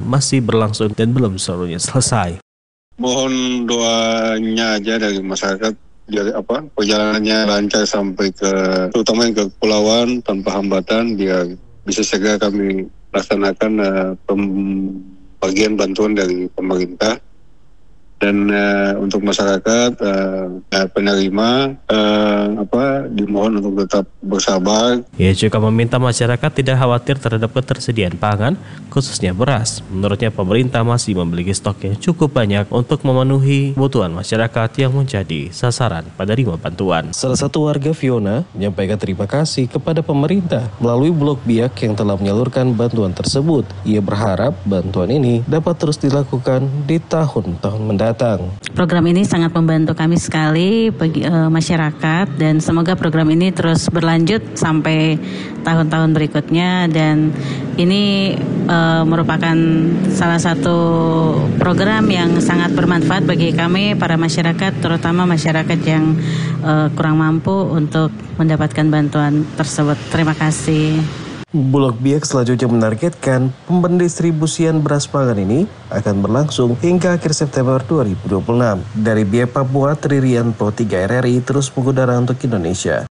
masih berlangsung dan belum seluruhnya selesai. Mohon doanya aja dari masyarakat biar perjalanannya lancar sampai terutama ke kepulauan tanpa hambatan, biar bisa segera kami laksanakan pembagian bantuan dari pemerintah. Dan untuk masyarakat penerima dimohon untuk tetap bersabar. Ia juga meminta masyarakat tidak khawatir terhadap ketersediaan pangan, khususnya beras. Menurutnya pemerintah masih memiliki stok yang cukup banyak untuk memenuhi kebutuhan masyarakat yang menjadi sasaran penerima bantuan. Salah satu warga, Fiona, menyampaikan terima kasih kepada pemerintah melalui blog Biak yang telah menyalurkan bantuan tersebut. Ia berharap bantuan ini dapat terus dilakukan di tahun-tahun mendatang. Program ini sangat membantu kami sekali bagi masyarakat, dan semoga program ini terus berlanjut sampai tahun-tahun berikutnya, dan ini merupakan salah satu program yang sangat bermanfaat bagi kami para masyarakat, terutama masyarakat yang kurang mampu untuk mendapatkan bantuan tersebut. Terima kasih. Bulog Biak selanjutnya menargetkan pendistribusian beras pangan ini akan berlangsung hingga akhir September 2026. Dari Biak Papua, Tririan Pro 3 RRI terus mengudara untuk Indonesia.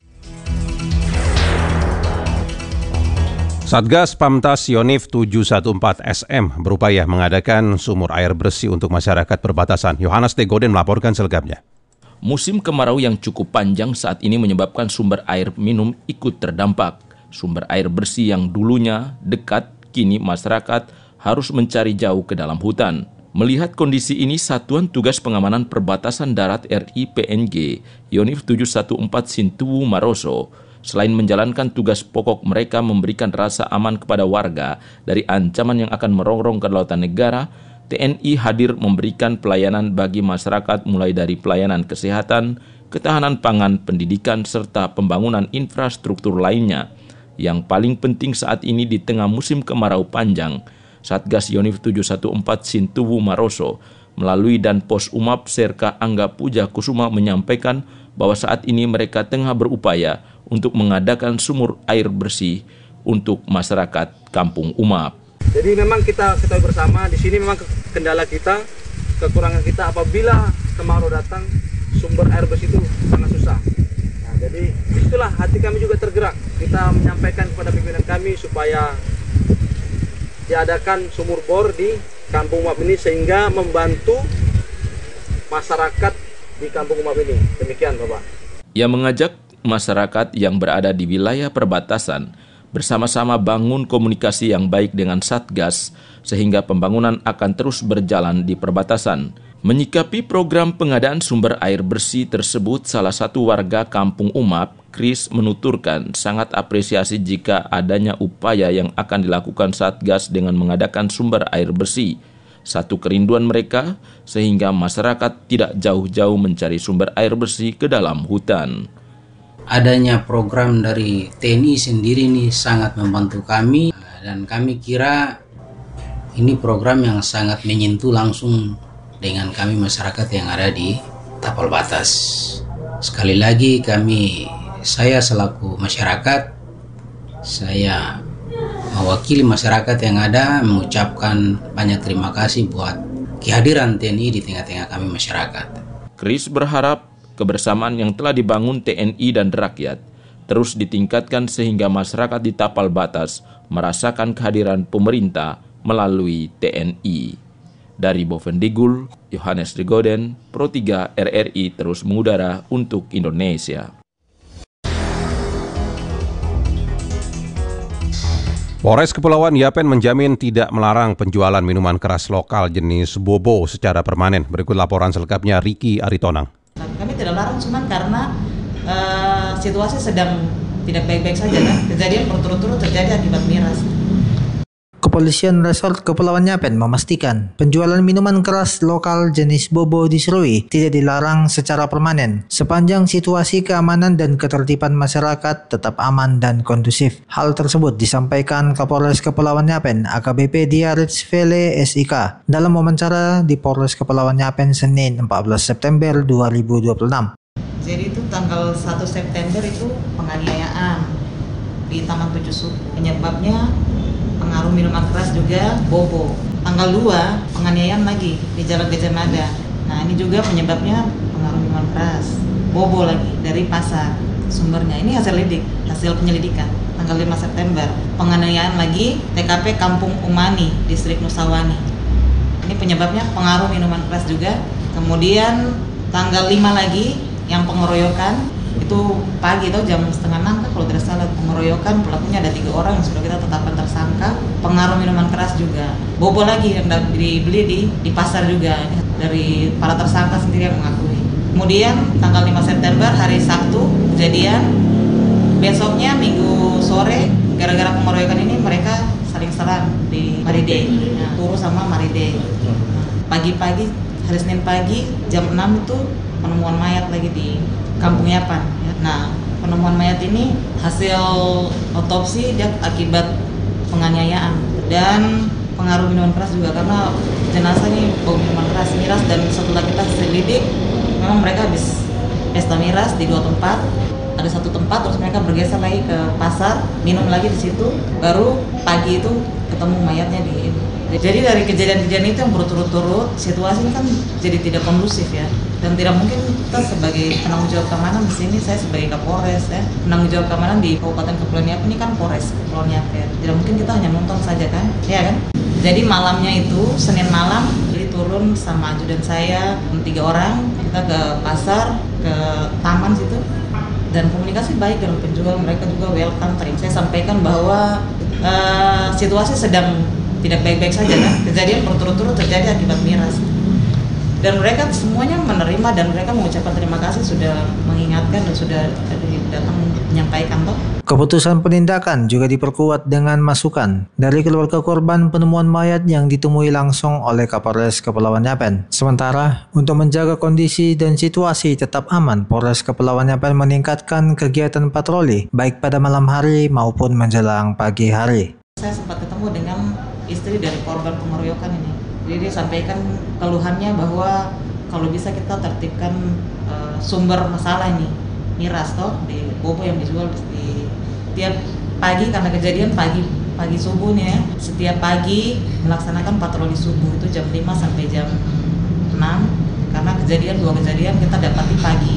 Satgas Pamtas Yonif 714 SM berupaya mengadakan sumur air bersih untuk masyarakat perbatasan. Yohanes Tegoden melaporkan selengkapnya. Musim kemarau yang cukup panjang saat ini menyebabkan sumber air minum ikut terdampak. Sumber air bersih yang dulunya dekat, kini masyarakat harus mencari jauh ke dalam hutan. Melihat kondisi ini, Satuan Tugas Pengamanan Perbatasan Darat RI PNG Yonif 714 Sintuwu Maroso, selain menjalankan tugas pokok mereka memberikan rasa aman kepada warga dari ancaman yang akan merongrong ke lautan negara, TNI hadir memberikan pelayanan bagi masyarakat mulai dari pelayanan kesehatan, ketahanan pangan, pendidikan, serta pembangunan infrastruktur lainnya. Yang paling penting saat ini di tengah musim kemarau panjang, Satgas Yonif 714 Sintuwu Maroso melalui dan Pos Umap Serka Angga Puja Kusuma menyampaikan bahwa saat ini mereka tengah berupaya untuk mengadakan sumur air bersih untuk masyarakat Kampung Umap. Jadi memang kita ketahui bersama di sini memang kendala kita, kekurangan kita apabila kemarau datang, sumber air bersih itu sangat susah. Jadi disitulah hati kami juga tergerak. Kita menyampaikan kepada pimpinan kami supaya diadakan sumur bor di Kampung Umap ini sehingga membantu masyarakat di Kampung Umap ini. Demikian, Bapak. Ia mengajak masyarakat yang berada di wilayah perbatasan bersama-sama bangun komunikasi yang baik dengan Satgas sehingga pembangunan akan terus berjalan di perbatasan. Menyikapi program pengadaan sumber air bersih tersebut, salah satu warga Kampung Umap, Chris, menuturkan sangat apresiasi jika adanya upaya yang akan dilakukan Satgas dengan mengadakan sumber air bersih. Satu kerinduan mereka, sehingga masyarakat tidak jauh-jauh mencari sumber air bersih ke dalam hutan. Adanya program dari TNI sendiri ini sangat membantu kami, dan kami kira ini program yang sangat menyentuh langsung dengan kami masyarakat yang ada di tapal batas. Sekali lagi saya selaku masyarakat, saya mewakili masyarakat yang ada mengucapkan banyak terima kasih buat kehadiran TNI di tengah-tengah kami masyarakat. Chris berharap kebersamaan yang telah dibangun TNI dan rakyat terus ditingkatkan sehingga masyarakat di tapal batas merasakan kehadiran pemerintah melalui TNI. Dari Bovendigul, Yohanes Tegoden, Pro 3 RRI terus mengudara untuk Indonesia. Polres Kepulauan Yapen menjamin tidak melarang penjualan minuman keras lokal jenis Bobo secara permanen. Berikut laporan selengkapnya Riki Aritonang. Kami tidak larang cuma karena situasi sedang tidak baik-baik saja kan. Kejadian berturut-turut terjadi akibat miras. Kepolisian Resort Kepulauan Yapen memastikan penjualan minuman keras lokal jenis Bobo di Serui tidak dilarang secara permanen sepanjang situasi keamanan dan ketertiban masyarakat tetap aman dan kondusif. Hal tersebut disampaikan Kapolres Kepulauan Yapen AKBP Diarits Vele SIK dalam wawancara di Polres Kepulauan Yapen Senin 14 September 2026. Jadi itu tanggal 1 September itu penganiayaan di Taman 7 Suku. Penyebabnya pengaruh minuman keras juga Bobo. tanggal 2 penganiayaan lagi di Jalan Gajah Mada. Nah ini juga penyebabnya pengaruh minuman keras, bobo lagi dari pasar. Sumbernya ini hasil penyelidikan tanggal 5 September. Penganiayaan lagi TKP Kampung Umani, Distrik Nusawani. Ini penyebabnya pengaruh minuman keras juga. Kemudian tanggal 5 lagi yang pengeroyokan itu pagi jam 5:30 kalau tidak salah, pengeroyokan pelakunya ada 3 orang yang sudah kita tetapkan tersangka. Pengaruh minuman keras juga. Bobo lagi yang dibeli di pasar juga. Ini dari para tersangka sendiri yang mengakui. Kemudian tanggal 5 September hari Sabtu kejadian, besoknya Minggu sore gara-gara pengeroyokan ini mereka saling serang di Maride, Turu sama Maride. Pagi-pagi hari Senin pagi jam 6 itu penemuan mayat lagi di Kampung Yapan. Nah penemuan mayat ini hasil otopsi dia akibat penganiayaan dan pengaruh minuman keras juga, karena jenazahnya bau minuman keras, miras, dan setelah kita selidik memang mereka habis pesta miras di 2 tempat. Ada 1 tempat terus mereka bergeser lagi ke pasar, minum lagi di situ, baru pagi itu ketemu mayatnya di ini. Jadi dari kejadian-kejadian itu yang berturut-turut, situasi ini kan jadi tidak kondusif ya, dan tidak mungkin kita sebagai penanggung jawab keamanan di sini, saya sebagai Kapolres ya, penanggung jawab keamanan di Kabupaten Kepulauan Yapen ini kan Polres Kepulauan Yapen, tidak mungkin kita hanya nonton saja kan, ya kan? Jadi malamnya itu Senin malam, jadi turun sama ajudan saya 3 orang, kita ke pasar, ke taman situ, dan komunikasi baik dengan penjual, mereka juga welcome. Tadi saya sampaikan bahwa situasi sedang tidak baik-baik saja kan, kejadian berturut-turut terjadi akibat miras, dan mereka semuanya menerima dan mereka mengucapkan terima kasih, sudah mengingatkan dan sudah datang menyampaikan toh. Keputusan penindakan juga diperkuat dengan masukan dari keluarga korban penemuan mayat yang ditemui langsung oleh Kapolres Kepulauan Yapen. Sementara untuk menjaga kondisi dan situasi tetap aman, Polres Kepulauan Yapen meningkatkan kegiatan patroli baik pada malam hari maupun menjelang pagi hari. Saya sempat ketemu dengan istri dari korban pengeroyokan ini. Jadi dia sampaikan keluhannya bahwa kalau bisa kita tertibkan sumber masalah ini, miras di bobo yang dijual di tiap pagi, karena kejadian pagi subuh nih ya. Setiap pagi melaksanakan patroli subuh itu jam 5 sampai jam 6, karena 2 kejadian kita dapati pagi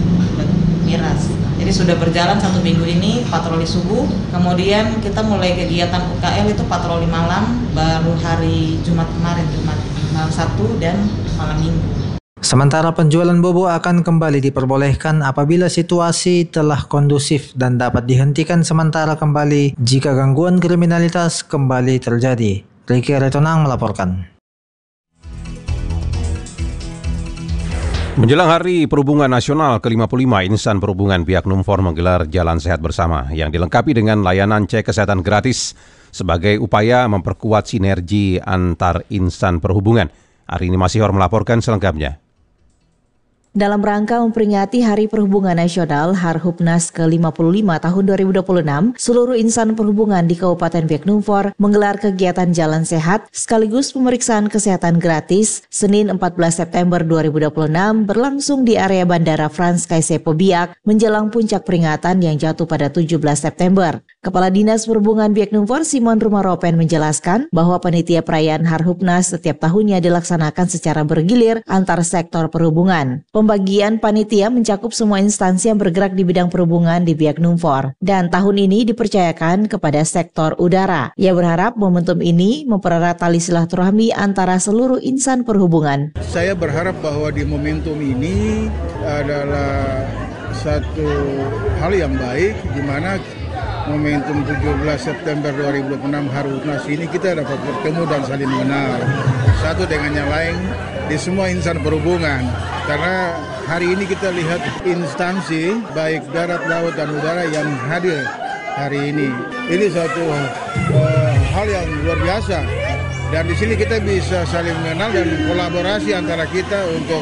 miras. Jadi sudah berjalan 1 minggu ini patroli subuh, kemudian kita mulai kegiatan UKL itu patroli malam, baru hari Jumat kemarin, Jumat malam Sabtu dan malam Minggu. Sementara penjualan bobo akan kembali diperbolehkan apabila situasi telah kondusif dan dapat dihentikan sementara kembali jika gangguan kriminalitas kembali terjadi. Ricky Retonang melaporkan. Menjelang Hari Perhubungan Nasional ke-55, Insan Perhubungan pihak Numfor menggelar Jalan Sehat Bersama yang dilengkapi dengan layanan cek kesehatan gratis sebagai upaya memperkuat sinergi antar insan perhubungan. Arini Masihor melaporkan selengkapnya. Dalam rangka memperingati Hari Perhubungan Nasional Harhubnas ke-55 tahun 2026, seluruh insan perhubungan di Kabupaten Biak Numfor menggelar kegiatan Jalan Sehat sekaligus pemeriksaan kesehatan gratis Senin 14 September 2026 berlangsung di area Bandara Frans Kaisepo Biak menjelang puncak peringatan yang jatuh pada 17 September. Kepala Dinas Perhubungan Biak Numfor Simon Rumaropen menjelaskan bahwa panitia perayaan Harhubnas setiap tahunnya dilaksanakan secara bergilir antar sektor perhubungan. Pembagian panitia mencakup semua instansi yang bergerak di bidang perhubungan di Biak Numfor, dan tahun ini dipercayakan kepada sektor udara. Ia berharap momentum ini mempererat tali silaturahmi antara seluruh insan perhubungan. Saya berharap bahwa di momentum ini adalah satu hal yang baik, di mana momentum 17 September 2026 Harhubnas ini kita dapat bertemu dan saling mengenal satu dengan yang lain di semua insan perhubungan, karena hari ini kita lihat instansi baik darat, laut, dan udara yang hadir hari ini. Ini satu hal yang luar biasa, dan di sini kita bisa saling mengenal dan kolaborasi antara kita untuk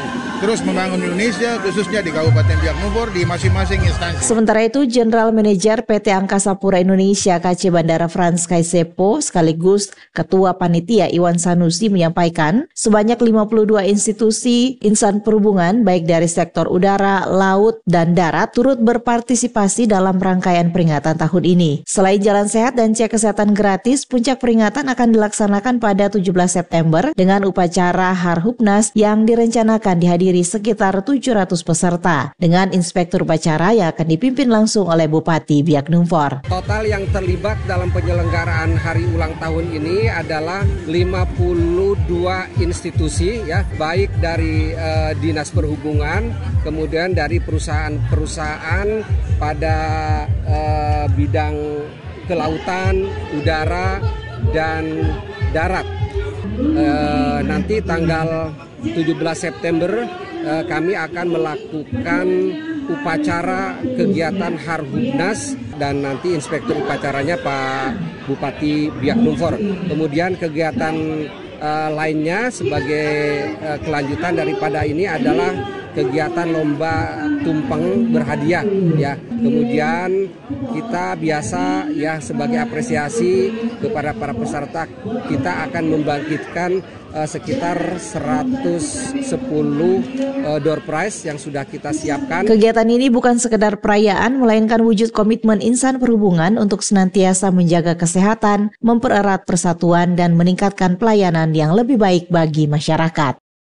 terus membangun Indonesia, khususnya di Kabupaten Biak Numfor di masing-masing instansi. Sementara itu, General Manager PT Angkasa Pura Indonesia KC Bandara Frans Kaisepo sekaligus Ketua Panitia Iwan Sanusi menyampaikan sebanyak 52 institusi insan perhubungan baik dari sektor udara, laut, dan darat turut berpartisipasi dalam rangkaian peringatan tahun ini. Selain jalan sehat dan cek kesehatan gratis, puncak peringatan akan dilaksanakan pada 17 September dengan upacara Harhubnas yang direncanakan dihadiri sekitar 700 peserta dengan inspektur upacara yang akan dipimpin langsung oleh Bupati Biak Numfor. Total yang terlibat dalam penyelenggaraan hari ulang tahun ini adalah 52 institusi ya, baik dari Dinas Perhubungan, kemudian dari perusahaan-perusahaan pada bidang kelautan, udara, dan darat. Nanti tanggal 17 September kami akan melakukan upacara kegiatan Harhubnas dan nanti inspektur upacaranya Pak Bupati Biak Numfor. Kemudian kegiatan lainnya sebagai kelanjutan daripada ini adalah kegiatan lomba tumpeng berhadiah ya. Kemudian kita biasa ya sebagai apresiasi kepada para peserta kita akan membangkitkan sekitar 110 door prize yang sudah kita siapkan. Kegiatan ini bukan sekedar perayaan melainkan wujud komitmen insan perhubungan untuk senantiasa menjaga kesehatan, mempererat persatuan dan meningkatkan pelayanan yang lebih baik bagi masyarakat.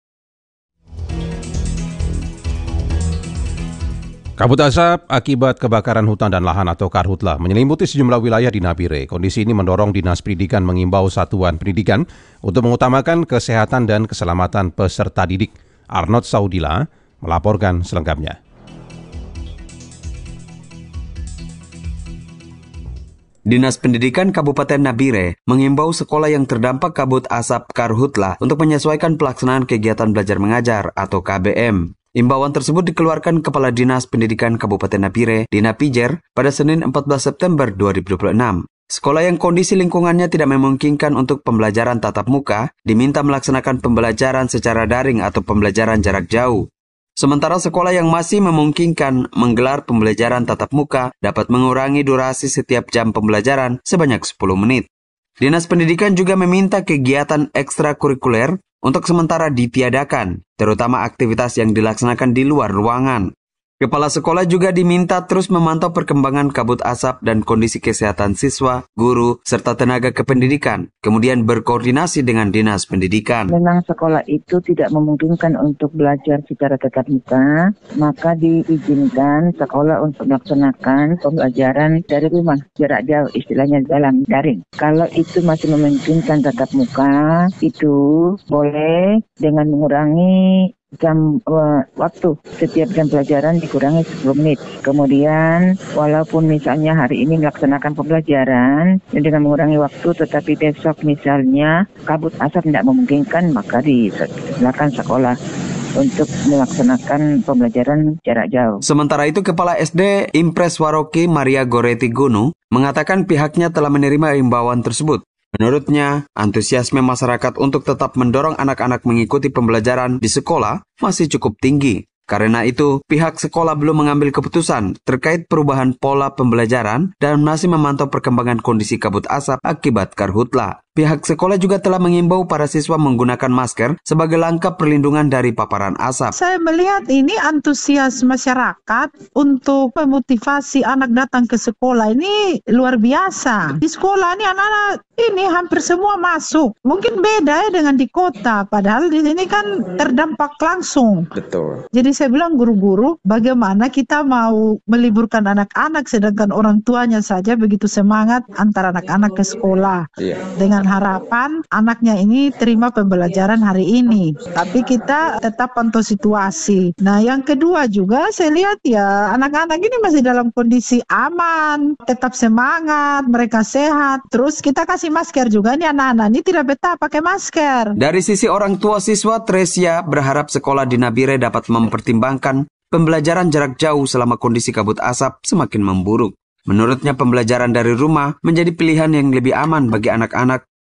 Kabut asap akibat kebakaran hutan dan lahan atau karhutla menyelimuti sejumlah wilayah di Nabire. Kondisi ini mendorong Dinas Pendidikan mengimbau satuan pendidikan untuk mengutamakan kesehatan dan keselamatan peserta didik. Arnold Saudila melaporkan selengkapnya. Dinas Pendidikan Kabupaten Nabire mengimbau sekolah yang terdampak kabut asap karhutla untuk menyesuaikan pelaksanaan kegiatan belajar mengajar atau KBM. Imbauan tersebut dikeluarkan Kepala Dinas Pendidikan Kabupaten Nabire, Dina Pijer, pada Senin 14 September 2026. Sekolah yang kondisi lingkungannya tidak memungkinkan untuk pembelajaran tatap muka diminta melaksanakan pembelajaran secara daring atau pembelajaran jarak jauh. Sementara sekolah yang masih memungkinkan menggelar pembelajaran tatap muka dapat mengurangi durasi setiap jam pembelajaran sebanyak 10 menit. Dinas Pendidikan juga meminta kegiatan ekstrakurikuler untuk sementara ditiadakan, terutama aktivitas yang dilaksanakan di luar ruangan. Kepala sekolah juga diminta terus memantau perkembangan kabut asap dan kondisi kesehatan siswa, guru, serta tenaga kependidikan, kemudian berkoordinasi dengan Dinas Pendidikan. Memang sekolah itu tidak memungkinkan untuk belajar secara tatap muka, maka diizinkan sekolah untuk melaksanakan pembelajaran dari rumah, jarak jauh, istilahnya dalam daring. Kalau itu masih memungkinkan tatap muka, itu boleh dengan mengurangi jam waktu setiap jam pelajaran dikurangi 10 menit. Kemudian walaupun misalnya hari ini melaksanakan pembelajaran dengan mengurangi waktu, tetapi besok misalnya kabut asap tidak memungkinkan, maka disilakan sekolah untuk melaksanakan pembelajaran jarak jauh. Sementara itu, Kepala SD Impres Waroki Maria Goreti Gunu mengatakan pihaknya telah menerima imbauan tersebut. Menurutnya, antusiasme masyarakat untuk tetap mendorong anak-anak mengikuti pembelajaran di sekolah masih cukup tinggi. Karena itu, pihak sekolah belum mengambil keputusan terkait perubahan pola pembelajaran dan masih memantau perkembangan kondisi kabut asap akibat karhutla. Pihak sekolah juga telah mengimbau para siswa menggunakan masker sebagai langkah perlindungan dari paparan asap. Saya melihat ini antusias masyarakat untuk memotivasi anak datang ke sekolah ini luar biasa. Di sekolah ini anak-anak ini hampir semua masuk. Mungkin beda ya dengan di kota, padahal di sini kan terdampak langsung. Betul. Jadi saya bilang guru-guru, bagaimana kita mau meliburkan anak-anak sedangkan orang tuanya saja begitu semangat antar anak-anak ke sekolah. Iya. Dengan harapan anaknya ini terima pembelajaran hari ini. Tapi kita tetap pantau situasi. Nah, yang kedua juga saya lihat ya anak-anak ini masih dalam kondisi aman, tetap semangat, mereka sehat. Terus kita kasih masker juga nih anak-anak ini tidak betah pakai masker. Dari sisi orang tua siswa, Tresia berharap sekolah di Nabire dapat mempertimbangkan pembelajaran jarak jauh selama kondisi kabut asap semakin memburuk. Menurutnya pembelajaran dari rumah menjadi pilihan yang lebih aman bagi anak-anak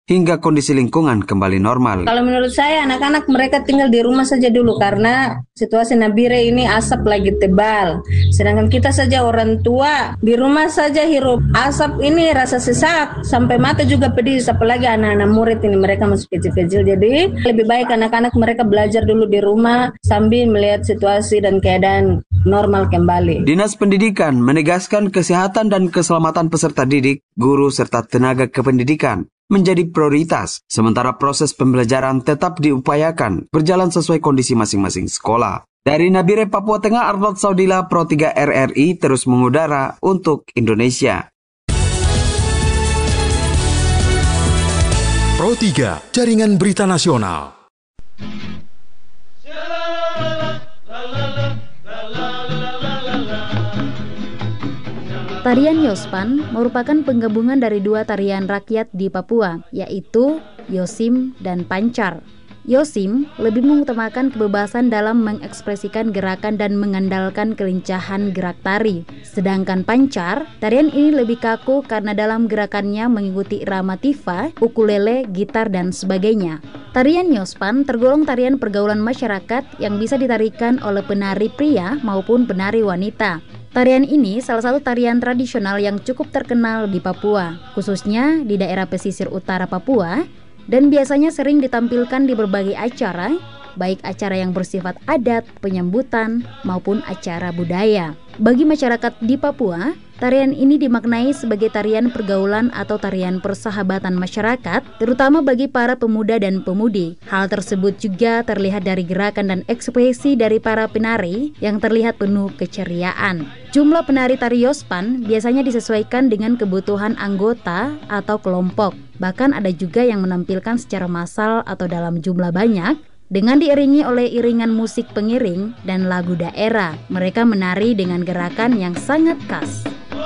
hingga kondisi lingkungan kembali normal. Kalau menurut saya anak-anak mereka tinggal di rumah saja dulu karena situasi Nabire ini asap lagi tebal. Sedangkan kita saja orang tua di rumah saja hirup asap ini rasa sesak sampai mata juga pedis, apalagi anak-anak murid ini mereka masih kecil-kecil. Jadi lebih baik anak-anak mereka belajar dulu di rumah sambil melihat situasi dan keadaan normal kembali. Dinas Pendidikan menegaskan kesehatan dan keselamatan peserta didik, guru serta tenaga kependidikan menjadi prioritas, sementara proses pembelajaran tetap diupayakan berjalan sesuai kondisi masing-masing sekolah. Dari Nabire, Papua Tengah, Arnold Saudila, Pro 3 RRI terus mengudara untuk Indonesia. Pro 3, Jaringan Berita Nasional. Tarian Yospan merupakan penggabungan dari dua tarian rakyat di Papua, yaitu Yosim dan Pancar. Yosim lebih mengutamakan kebebasan dalam mengekspresikan gerakan dan mengandalkan kelincahan gerak tari. Sedangkan Pancar, tarian ini lebih kaku karena dalam gerakannya mengikuti irama tifa, ukulele, gitar, dan sebagainya. Tarian Yospan tergolong tarian pergaulan masyarakat yang bisa ditarikan oleh penari pria maupun penari wanita. Tarian ini salah satu tarian tradisional yang cukup terkenal di Papua, khususnya di daerah pesisir utara Papua, dan biasanya sering ditampilkan di berbagai acara, baik acara yang bersifat adat, penyambutan, maupun acara budaya. Bagi masyarakat di Papua, tarian ini dimaknai sebagai tarian pergaulan atau tarian persahabatan masyarakat, terutama bagi para pemuda dan pemudi. Hal tersebut juga terlihat dari gerakan dan ekspresi dari para penari yang terlihat penuh keceriaan. Jumlah penari tari Yospan biasanya disesuaikan dengan kebutuhan anggota atau kelompok. Bahkan ada juga yang menampilkan secara massal atau dalam jumlah banyak, dengan diiringi oleh iringan musik pengiring dan lagu daerah. Mereka menari dengan gerakan yang sangat khas.